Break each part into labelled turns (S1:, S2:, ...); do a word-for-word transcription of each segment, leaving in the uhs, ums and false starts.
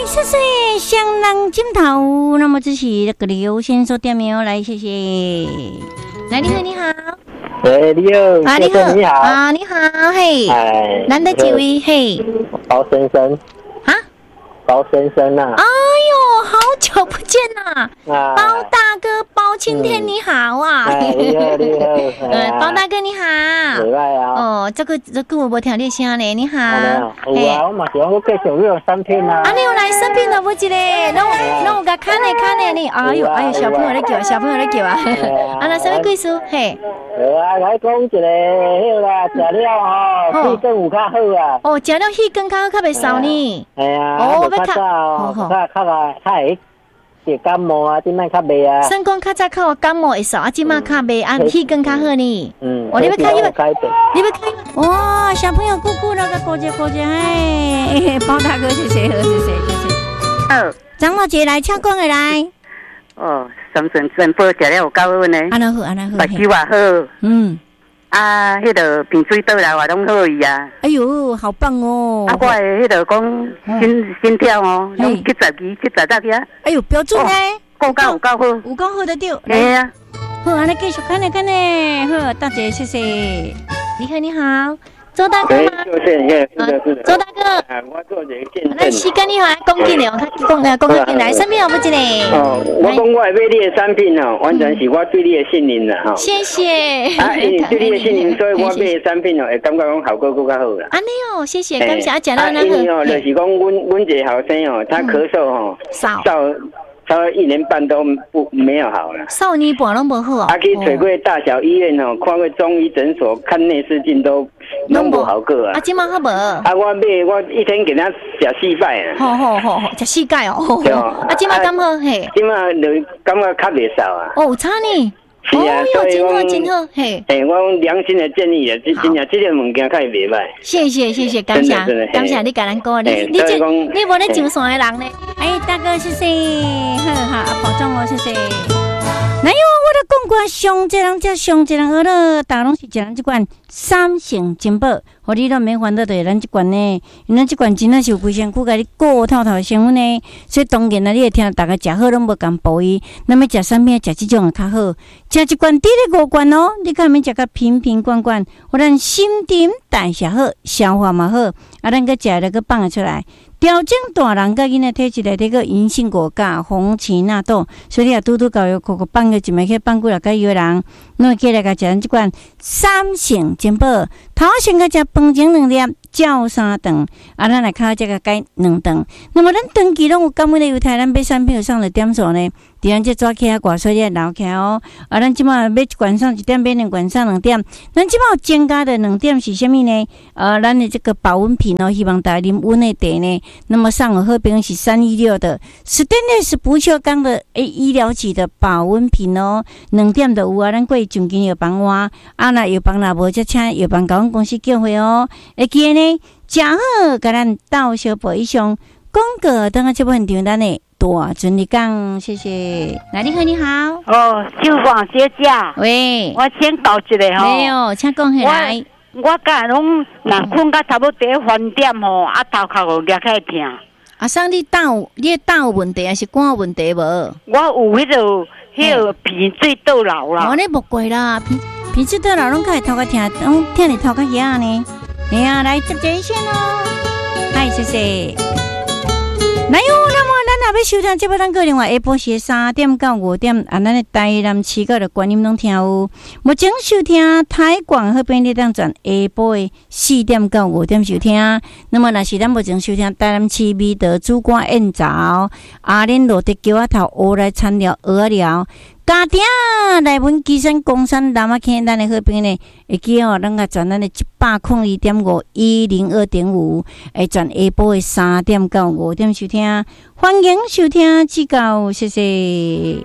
S1: 谢谢香囊金头。那么这是那个刘先生点名来，谢谢。来，你好，你好。
S2: 喂，你好，
S1: 啊，你好，
S2: 你好，
S1: 啊，你好，嘿，
S2: 哎，
S1: 难得几位，嘿，
S2: 包先生，
S1: 啊，
S2: 包先生呐、啊，
S1: 哎呦，好久不见啦，
S2: 啊，
S1: 包大哥，包青天，你好啊，
S2: 哎，你好，你好，
S1: 呃，包大哥你好，
S2: 礼拜啊，
S1: 哦，这个这个我无听你声呢，你好，
S2: 有啊，我嘛是我继续有产品啊，
S1: 啊，你有来生病了不？一个，那我那我甲看呢看呢你，哎呦哎呦，小朋友在叫，小朋友在叫啊，啊，那什么贵事？嘿。
S2: 啊，来讲一个迄啦，食了吼，气更有较好啊。
S1: 哦，食了气更较好，较袂梢呢。
S2: 系啊，
S1: 哦，
S2: 较早哦，较较来较会治感冒啊，即摆较袂啊。
S1: 算讲较早较有感冒会梢，啊，即摆较袂，啊，气更较好呢。
S2: 嗯，
S1: 哦，你要开一个，
S2: 开的，
S1: 你要开哇，小朋友姑姑那个过节过节，哎，包大哥谢谢，谢谢谢谢。
S3: 好，
S1: 张老姐来，请讲的来。
S3: 哦，三顺三宝食了有够好呢，
S1: 安那好，安那好，
S3: 目睭也好，
S1: 嗯，
S3: 啊，迄个鼻水倒来也拢好伊啊。
S1: 哎呦，好棒哦！
S3: 啊，我的迄个讲心心跳哦，拢七十几、七十几啊。
S1: 哎呦，标准呢，
S3: 够够有够好，
S1: 有够好的对。
S3: 哎呀，
S1: 好，安尼继续看呢看呢，好，大姐谢谢。你好，你好。周大哥吗？
S2: 就是是的，是的。
S1: 周大哥，
S2: 啊，我做一个见证。
S1: 那时间你好，讲紧了，讲啊，讲紧来，身边有不一个？
S2: 哦，我讲我买你的产品哦，完全是我对你的信任啦，哈。
S1: 谢谢。
S2: 啊，因为对你的信任，所以我买的产品哦，会感觉讲效果更较好啦。
S1: 安尼哦，谢谢，感谢啊，讲到那
S2: 个。因为哦，就是讲阮阮一个后生哦，他咳嗽哦，
S1: 少。
S2: 超过一年半都不没有好了，
S1: 少年半拢无好哦。
S2: 啊，去找过大小医院哦，看过中医诊所，看内视镜都拢无好过啊。
S1: 啊，今麦好无？啊，
S2: 我买我一天给他食四摆啊。
S1: 好好好好，食四摆哦。对哦。啊，今麦敢好嘿？
S2: 今麦就感觉较袂少啊。
S1: 哦，有差呢。
S2: 是啊，
S1: 所以我真好，嘿。
S2: 诶，我良心的建议啊，真真正这个物件较会袂歹。
S1: 谢谢谢谢，感谢感谢你甲咱讲，你你这你无咧上山的人呢？哎，大哥谢谢，好好啊，保重哦，谢谢。哪有我的讲过上这人才上这人，而了，大拢是一人一罐三成金宝，互你都免烦恼对咱这罐呢，因为咱这罐真的是有规身躯，甲你顾透透的成分呢，所以当然啦，你会听大家食好拢无共补伊，那么食啥物食这种的较好，食一罐滴咧五罐哦，你看免食个瓶瓶罐罐，互咱心沉代谢好，消化嘛好，啊，咱个食了个放得出来。调整大人甲囡仔体质内底个银杏果苷、红荠纳豆，所以你也拄拄教育个个放个一枚去放几落个药人，那起来甲食咱即款三成金宝，头先甲食饭前两粒，照三顿，啊，咱来靠这个改两顿。那么咱长期拢有感冒的犹太，咱买产品有上了点数呢？伫咱这抓起啊，挂所以留起哦。啊，咱即马买一罐上一点，买两罐上两点。咱即马有增加的两点是虾米呢？呃，咱的这个保温瓶哦，希望大家啉温的茶呢。那么上耳喝瓶是三一六的 Stainless 不锈钢的诶医疗级的保温瓶哦，两点就有啊。咱过奖金药房话啊，那药房若无则请药房甲阮公司叫回哦。会记呢，食好，甲咱到小宝以上广告，等下这部分场咱的。大尊你讲，谢谢。来，你好，你好。
S4: 哦，秀芳姐姐。
S1: 喂。
S4: 我先搞一个吼。
S1: 没有，请讲起来。
S4: 我我甲拢若困到差不多第一翻点吼，啊头壳有掠起来痛。
S1: 啊，上你胆有，你的胆有问题还是肝有问题无？
S4: 我有迄个迄个鼻水倒流啦。
S1: 哦，你无过啦，鼻鼻水倒流拢开头壳痛，拢痛你头壳痒呢。哎呀，来接这一线哦。嗨，谢谢。来哟，那么咱若要收听，这部咱个另外下晡时三点到五点，啊，咱的台南市个的观音拢听有。目前收听台广迄边你当转下晡的四点到五点收听。那么若是咱目前收听台南市美德主管燕巢阿莲罗的桥仔头乌来餐疗鹅疗。家庭来阮基山公山南仔坑咱的好朋友呢，会记哦，咱个转咱的一百空二点五一零二点五，会转下晡的三点到五点收听，欢迎收听指教，谢谢。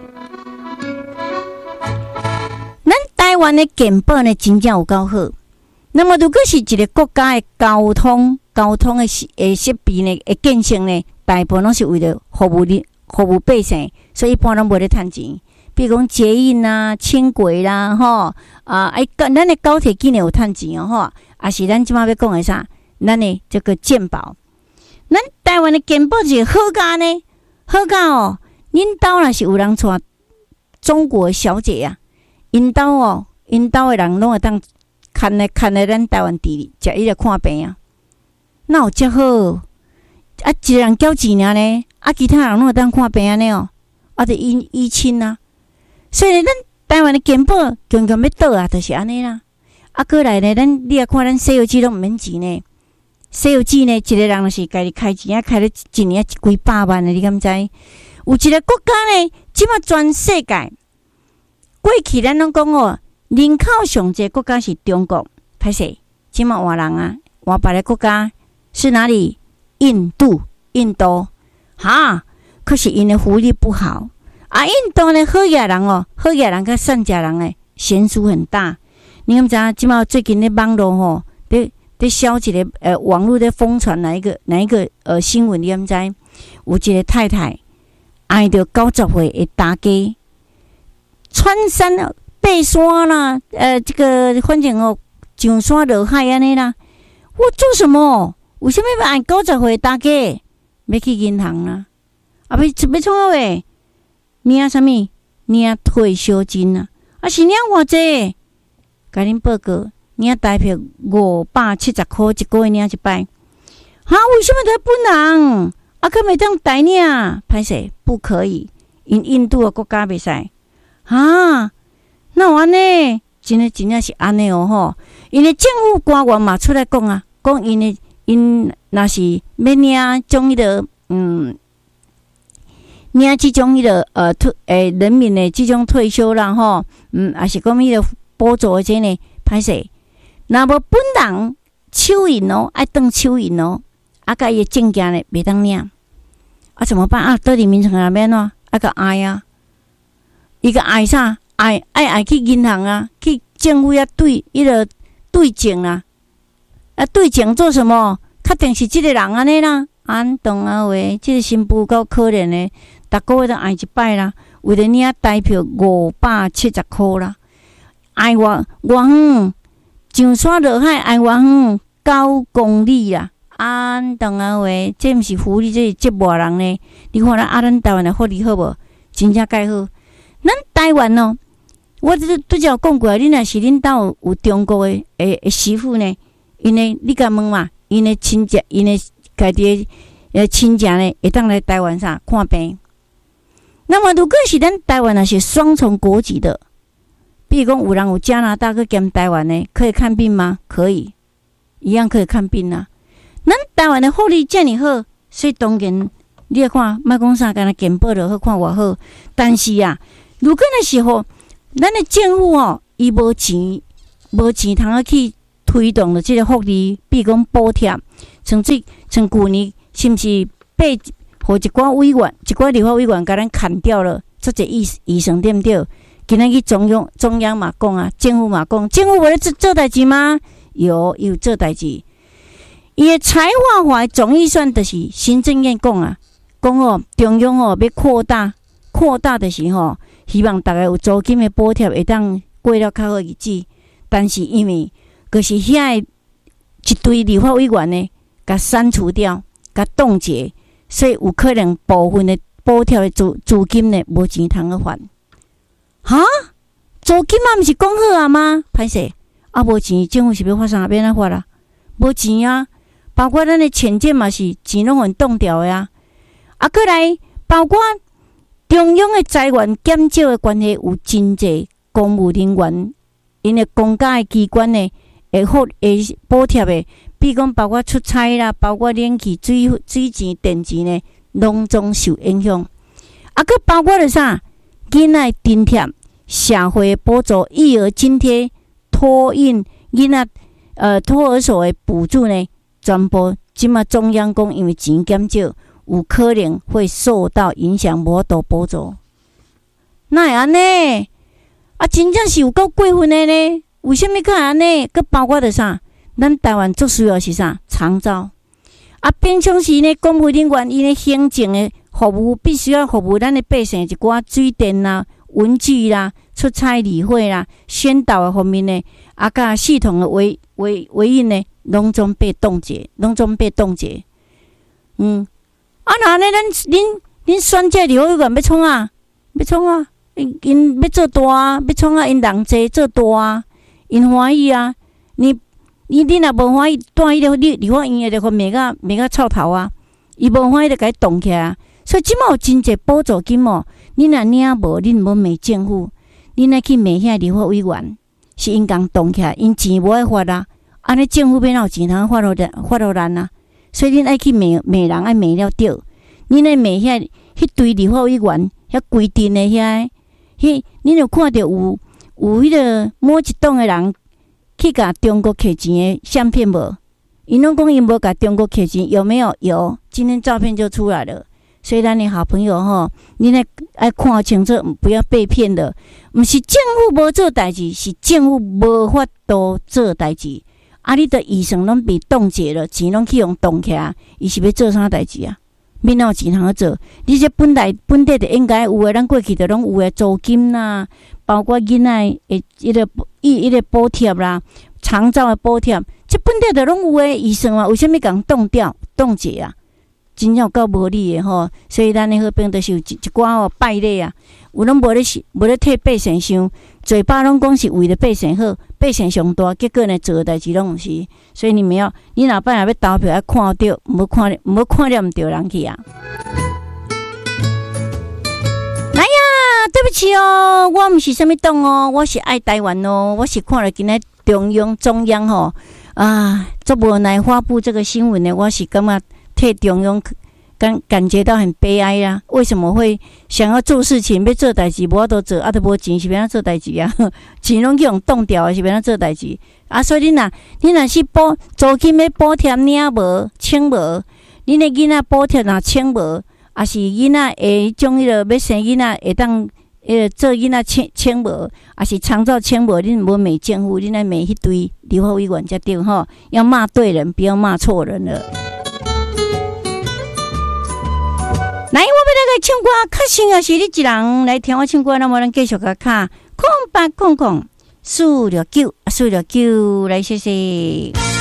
S1: 咱台湾的健保呢，真正有够好。那么，如果是一个国家的交通交通的诶设备呢，会建设呢，大部分拢是为了服务你服务百姓，所以一般拢无咧趁钱。比如讲捷运啦、轻轨啦，吼啊，哎，咱的高铁今年有趁钱哦，吼，啊是咱即马要讲的啥？咱的这个健保。 咱台湾的健保是好家呢，好家哦。恁兜若是有人带中国小姐呀、啊，因兜哦，因兜的人拢会当看来看来咱台湾地理，食伊个看病啊，哪有遮好？啊，一个人交钱尔呢，啊，其他人拢会当看病安尼哦，啊，就医医亲啊。所以咱台湾的健保强强要倒啊，就是安尼啦。啊，过来呢，咱你啊看咱西药剂拢毋免钱呢，西药剂呢，一个人若是家己开钱啊，开了一年几百万的，你敢知？有一个国家呢，即马全世界过去咱拢讲哦，人口上济国家是中国，歹势，即马换人啊，换别个国家是哪里？印度，印度，哈，可是因的福利不好啊。印度呢，好野人哦，好野人跟善家人诶，悬殊很大。你敢知？即马最近咧网络吼，咧咧消一个呃网络咧疯传哪一个哪一个呃新闻？你敢知？有一个太太。爱着九十岁的大家，穿山爬山啦，呃，这个反正哦，上山落海安尼啦。我做什么？为什么要爱九十岁的大家？要去银行啦，啊，要要创啥话？领啥物？领退休金啊？啊，是领偌济？甲恁报告，领台票五百七十块一个月领一摆。哈，为什么都不能？啊，可袂当台领，歹势不可以。因印度的国家袂使，哈，那有安尼，真诶真正是安尼哦吼。因诶政府官员嘛出来讲啊，讲因诶因若是要领种迄个嗯，领即种迄个呃退诶人民诶即种退休啦吼，嗯，也是讲迄个补助诶这呢，歹势。若无本人手印哦，爱当手印哦。啊，甲伊诶证件咧袂当领，啊怎么办啊？倒伫民城内面啊，啊甲爱啊，伊个爱啥？爱爱爱去银行啊，去政府遐对迄个对证啦，啊对证做什么？确定是即个人安尼啦，安懂啊喂，即个新妇够可怜诶，逐个月都爱一摆啦，为了领台票五百七十箍啦，爱偌偌远，上山落海爱偌远九公里啦。安当啊话，这毋是福利，这是折磨人呢。你看咱啊，咱台湾的福利好无？真正介好。咱台湾哦，我拄拄则有讲过，恁若是恁兜有中国的诶诶媳妇呢，因诶你甲问嘛，因诶亲戚，因诶家己诶亲戚呢，会当来台湾啥看病。那么如果是咱台湾若是双重国籍的，比如讲有人有加拿大去兼台湾呢，可以看病吗？可以，一样可以看病啊。咱台湾的福利遮尔好，所以当然你来看，莫讲啥，干那健保就好看偌好。但是啊，如果那时候咱的政府哦，伊无钱，无钱通啊去推动了这个福利，比如讲补贴，像这像旧年是毋是被互一寡委员、一寡立法委员甲咱砍掉了，这个医医生对毋对？今仔去中央中央嘛讲啊，政府嘛讲，政府无咧做做代志吗？有有做代志。伊诶财划法总预算就是行政院讲啊，讲哦中央哦要扩大扩大的时候，希望大家有租金的补贴会当过了较好日子。但是因为就是遐个一堆立法委员呢，甲删除掉，甲冻结，所以有可能部分的补贴的资资金呢无钱通去还。哈，租金嘛毋是讲好啊吗？歹势啊，无钱政府是要发啥变哪发啦？无钱啊！包括咱的潜舰嘛是钱拢很冻掉的啊，啊，过来包括中央的财源减少的关系，有真济公务人员，因的公家的机关呢，会好会补贴的，比如讲包括出差啦，包括冷气、水水钱、电钱呢，拢总受影响。啊，佮包括了啥？囡仔津贴、社会补助、育儿津贴、托婴囡仔呃托儿所的补助呢？全部即马中央讲，因为钱减少，有可能会受到影响，无法度补助。哪会安尼？啊，真正是有够过分的呢？为什么可安尼？佮包括着啥？咱台湾最需要是啥？长照。啊，平常时呢，公务人员因的行政的服务，必须要服务咱的百姓一寡水电啦、文具啦、出差理会啦、宣导的方面呢，啊，甲系统的维维维运呢。拢总被冻结，拢总被冻结。 嗯，啊那呢，咱恁恁选这立法委员要创啊，要创啊，因因要做大啊，要创啊，因人济做大啊，因欢喜啊。你你你若无欢喜，带迄个立立法院的就骂甲骂甲臭头啊，伊无欢喜就甲伊动起来啊。所以即马有真济补助金哦，恁若领无，恁无骂政府，恁爱去骂遐立法委员，是因共动起来，因钱无爱发啊。安尼政府要哪有钱通发互咱发互咱啊？所以恁爱去骂骂人，爱骂了对。恁爱骂遐迄堆立法委员，遐规定的遐，迄恁有看到有有迄个某一党的人去甲中国摕钱的相片无？因拢讲因无甲中国摕钱，有没有？有，今天照片就出来了。所以咱的好朋友吼，恁爱爱看清楚，不要被骗了。毋是政府无做代志，是政府无法度做代志。啊，你的预算拢被冻结了，钱拢去用冻起来，伊是要做啥代志啊？免哪有钱通做？你这本来本地就应该有诶，咱过去就拢有诶，租金啦，包括囡仔诶，迄个伊迄个补贴啦，长照诶补贴，这本地就拢有诶预算啊，为什么共冻掉、冻结啊？真正够无理诶吼，所以咱诶好朋友都是有一一寡哦败类啊，有拢无咧无咧替百姓想，嘴巴拢讲是为了百姓好，百姓上大，结果呢做诶代志拢毋是，所以你们要，你若摆若要投票，要看着，无看无看了毋着人去啊！哎呀，对不起哦，我毋是啥物党哦，我是爱台湾哦，我是看了今日中央中央吼啊，做无奈发布这个新闻呢，我是感觉。替中央感感觉到很悲哀啊！为什么会想要做事情，要做代志，无法度做，啊，都无钱是要怎做代志啊？钱拢去用冻掉，是要怎做代志啊？所以你若你若是补租金要补贴领无，请无，恁的囡仔补贴若请无，啊是囡仔会种迄个要生囡仔会当呃做囡仔请请无，啊是长照请无，恁无骂政府，恁来骂迄堆立法委员才对吼，要骂对人，不要骂错人了。来，我要来个唱歌，较新也是你一人来听我唱歌，那么咱继续甲卡空八空空四六九四六九来，谢谢。